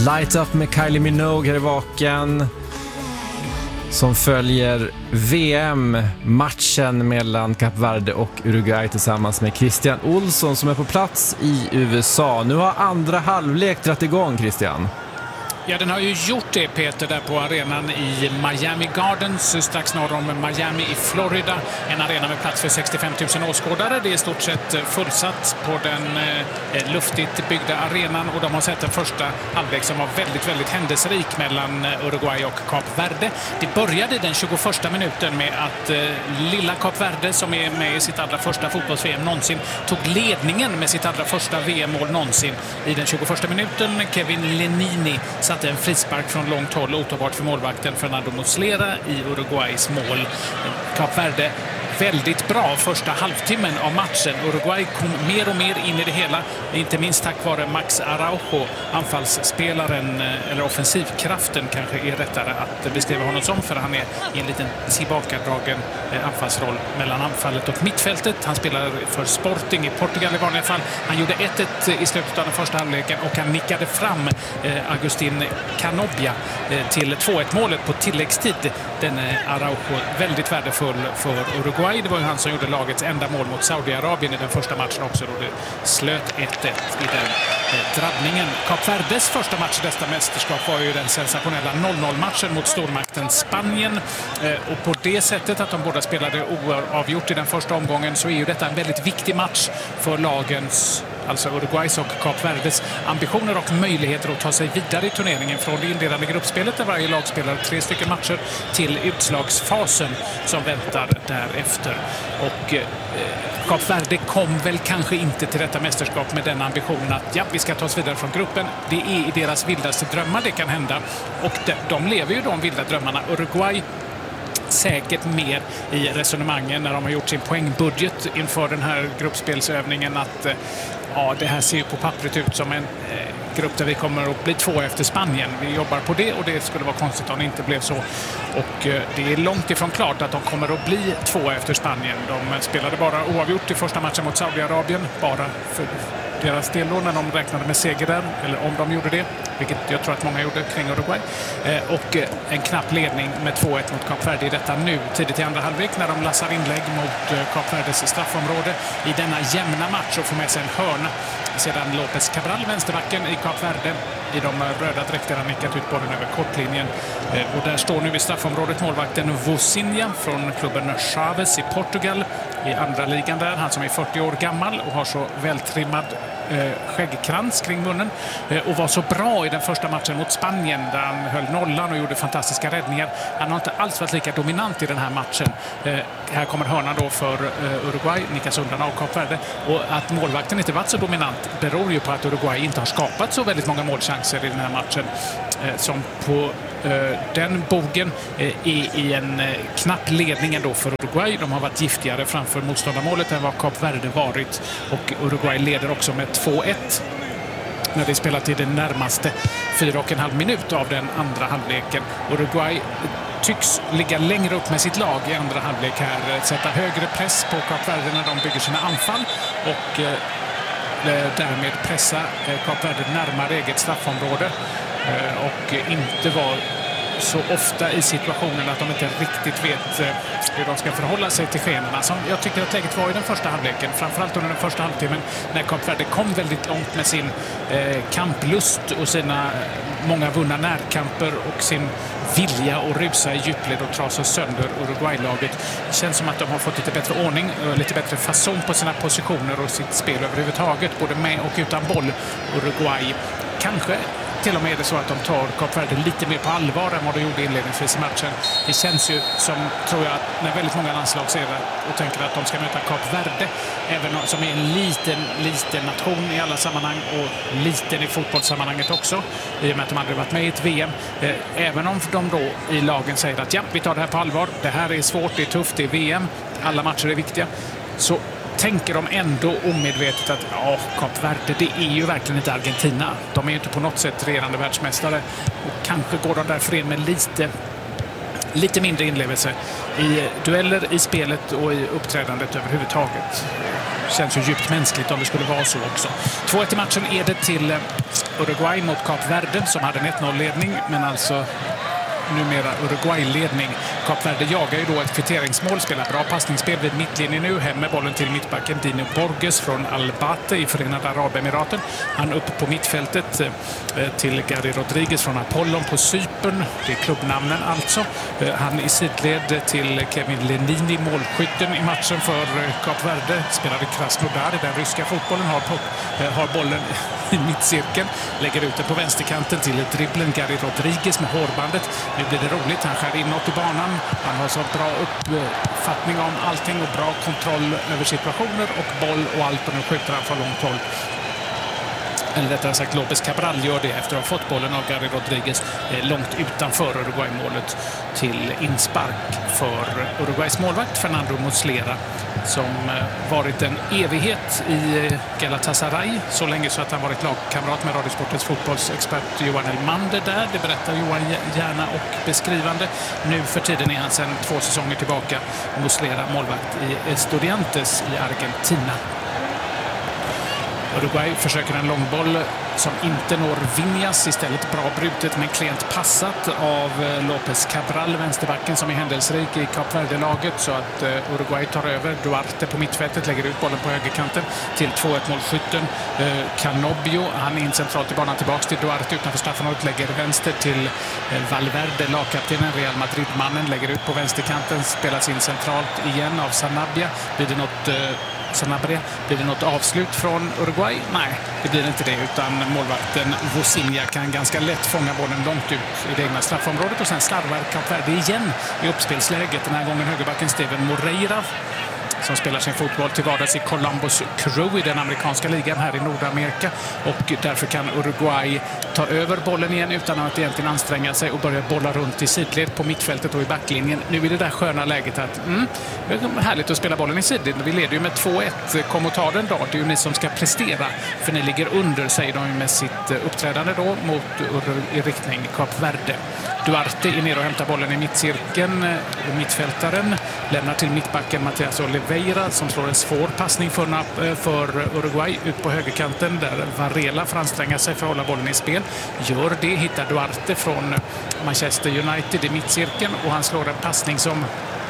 Light Up med Kylie Minogue här i vaken, som följer VM-matchen mellan Kap Verde och Uruguay tillsammans med Christian Olsson som är på plats i USA. Nu har andra halvlek dratt igång, Christian. Ja, den har ju gjort det, Peter, där på arenan i Miami Gardens, strax norr om Miami i Florida. En arena med plats för 65 000 åskådare. Det är i stort sett fullsatt på den luftigt byggda arenan, och de har sett en första halvlek som var väldigt, väldigt händelserik mellan Uruguay och Kap Verde. Det började den 21 minuten med att lilla Kap Verde, som är med i sitt allra första fotbolls-VM någonsin, tog ledningen med sitt allra första VM-mål någonsin. I den 21 minuten Kevin Lenini satte en frispark från långt håll, otagbart för målvakten Fernando Muslera i Uruguays mål. Kap Verde väldigt bra första halvtimmen av matchen. Uruguay kom mer och mer in i det hela, inte minst tack vare Max Araujo, anfallsspelaren, eller offensivkraften kanske är rättare att beskriva honom som, för han är i en liten tillbakadragen anfallsroll mellan anfallet och mittfältet. Han spelar för Sporting i Portugal i vanliga fall. Han gjorde 1-1 i slutet av den första halvleken, och han nickade fram Agustin Canobia till 2-1-målet på tilläggstid. Den Araujo väldigt värdefull för Uruguay. Det var ju han som gjorde lagets enda mål mot Saudiarabien i den första matchen också, då det slöt 1-1 i den drabbningen. Kap Verdes första match i detta mästerskap var ju den sensationella 0-0-matchen mot stormakten Spanien. Och på det sättet att de båda spelade oavgjort i den första omgången, så är ju detta en väldigt viktig match för lagens, alltså Uruguays och Kap Verdes, ambitioner och möjligheter att ta sig vidare i turneringen från det inledande gruppspelet, där varje lag spelar 3 stycken matcher, till utslagsfasen som väntar därefter. Och Kap Verde kom väl kanske inte till detta mästerskap med den ambitionen att ja, vi ska ta oss vidare från gruppen. Det är i deras vildaste drömmar det kan hända, och de lever ju de vilda drömmarna. Uruguay säkert mer i resonemangen när de har gjort sin poängbudget inför den här gruppspelsövningen, att ja, det här ser ju på pappret ut som en grupp där vi kommer att bli 2 efter Spanien. Vi jobbar på det, och det skulle vara konstigt om det inte blev så. Och det är långt ifrån klart att de kommer att bli 2 efter Spanien. De spelade bara oavgjort i första matchen mot Saudiarabien, bara för deras del när de räknade med seger där, eller om de gjorde det, vilket jag tror att många gjorde kring Uruguay. Och en knapp ledning med 2-1 mot Kap Verde i detta nu, tidigt i andra halvlek, när de lassar inlägg mot Kap Verdes straffområde i denna jämna match och får med sig en hörna. Sedan Lopez Cabral, vänsterbacken i Kap Verde, i de röda dräkterna, nickat ut bollen över kortlinjen. Och där står nu i straffområdet målvakten Vozinha från klubben Chaves i Portugal, i andra ligan där. Han som är 40 år gammal och har så vältrimmad skäggkrans kring munnen, och var så bra i den första matchen mot Spanien där han höll nollan och gjorde fantastiska räddningar. Han har inte alls varit lika dominant i den här matchen. Här kommer hörnan då för Uruguay, nickas undan av Kap Verde, och att målvakten inte varit så dominant beror ju på att Uruguay inte har skapat så väldigt många målchanser i den här matchen, som på den bogen är i en knapp ledning ändå för Uruguay. De har varit giftigare framför motståndarmålet än vad Kap Verde varit, och Uruguay leder också med 2-1 när det spelat i den närmaste 4,5 minut av den andra halvleken. Uruguay tycks ligga längre upp med sitt lag i andra halvlek här, sätta högre press på Kap Verde när de bygger sina anfall, och därmed pressa Kap Verde närmare eget straffområde, och inte vara så ofta i situationen att de inte riktigt vet hur de ska förhålla sig till skenorna, som jag tycker att läget var i den första halvleken, framförallt under den första halvtimmen när Kap Verde kom väldigt långt med sin kamplust och sina många vunna närkamper och sin vilja att rusa i djupled och trasa sönder Uruguay-laget. Det känns som att de har fått lite bättre ordning och lite bättre fason på sina positioner och sitt spel överhuvudtaget, både med och utan boll. Uruguay kanske till och med är det så att de tar Kap Verde lite mer på allvar än vad de gjorde inledningsvis i matchen. Det känns ju som, tror jag, att när väldigt många landslag ser det och tänker att de ska möta Kap Verde, även som är en liten nation i alla sammanhang och liten i fotbollssammanhanget också, i och med att de aldrig varit med i ett VM. Även om de då i lagen säger att ja, vi tar det här på allvar, det här är svårt, det är tufft, det är VM, alla matcher är viktiga, så tänker de ändå omedvetet att Kap Verde, det är ju verkligen inte Argentina. De är ju inte på något sätt regerande världsmästare, och kanske går de därför in med lite mindre inlevelse i dueller, i spelet och i uppträdandet överhuvudtaget. Känns ju djupt mänskligt om det skulle vara så också. 2-1 i matchen är det till Uruguay mot Kap Verde som hade en 1-0-ledning, men alltså numera Uruguay-ledning. Kap Verde jagar ju då ett kvitteringsmål, spelar bra passningsspel vid mittlinjen nu. Hem med bollen till mittbacken Dino Borges från Albate i Förenade Arabemiraten. Han upp på mittfältet till Gary Rodriguez från Apollon på Cypern. Det är klubbnamnen alltså. Han i sidled till Kevin Lenini, målskytten i matchen för Kap Verde. Spelade Krasnodar i den ryska fotbollen. Har bollen i mittcirkeln. Lägger ut den på vänsterkanten till dribblen Gary Rodriguez med hårbandet. Nu blir det roligt. Han skär inåt i banan. Han har så bra uppfattning om allting och bra kontroll över situationer och boll och allt. Och nu skjuter han från långt håll. Eller rättare sagt, López Cabral gör det efter att ha fått bollen av Gary Rodriguez långt utanför Uruguay-målet till inspark för Uruguays målvakt Fernando Muslera, som varit en evighet i Galatasaray så länge så att han varit lagkamrat med Radiosportens fotbollsexpert Johan Elmander där. Det berättar Johan gärna och beskrivande. Nu för tiden är han sedan 2 säsonger tillbaka Muslera målvakt i Estudiantes i Argentina. Uruguay försöker en långboll som inte når Viñas, istället bra brutet men klent passat av López Cabral, vänsterbacken som är händelserik i Kap Verde-laget, så att Uruguay tar över. Duarte på mittfältet lägger ut bollen på högerkanten till 2-1-målskytten Canobio. Han är in centralt i banan, tillbaks till Duarte utanför straffområdet, lägger vänster till Valverde, lagkaptenen, Real Madrid-mannen, lägger ut på vänsterkanten, spelas in centralt igen av Sanabria. Blir det något avslut från Uruguay? Nej, det blir inte det, utan målvakten Vozinha kan ganska lätt fånga bollen långt ut i det egna straffområdet och sen slarvar Kap Verde igen i uppspelsläget. Den här gången högerbacken Steven Moreira, som spelar sin fotboll till vardags i Columbus Crew i den amerikanska ligan här i Nordamerika, och därför kan Uruguay ta över bollen igen utan att egentligen anstränga sig och börja bolla runt i sidled på mittfältet och i backlinjen. Nu är det där sköna läget att det är härligt att spela bollen i sidled. Vi leder ju med 2-1. Kom och ta den då. Det är ju ni som ska prestera, för ni ligger under, säger de med sitt uppträdande då i riktning Kap Verde. Duarte är ner och hämtar bollen i mittcirkeln. Mittfältaren lämnar till mittbacken Matías Oliveira som slår en svår passning för Uruguay ut på högerkanten där Varela får anstränga sig för att hålla bollen i spel. Gör det, hittar Duarte från Manchester United i mittcirkeln och han slår en passning som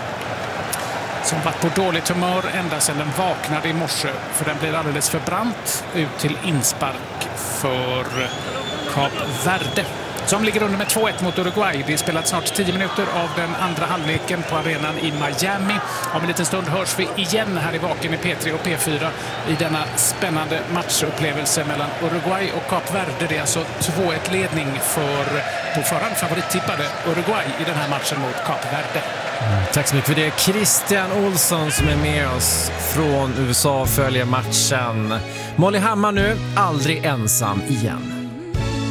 varit på dåligt humör ända sedan den vaknade i morse, för den blir alldeles för brant ut till inspark för Kap Verde, som ligger under med 2-1 mot Uruguay. Det är spelat snart 10 minuter av den andra halvleken på arenan i Miami. Om en liten stund hörs vi igen här i Vaken i P3 och P4 i denna spännande matchupplevelse mellan Uruguay och Kap Verde. Det är alltså 2-1-ledning för på förhand favorittippade Uruguay i den här matchen mot Kap Verde. Tack så mycket för det. Christian Olsson som är med oss från USA följer matchen. Molly Hammar nu, aldrig ensam igen.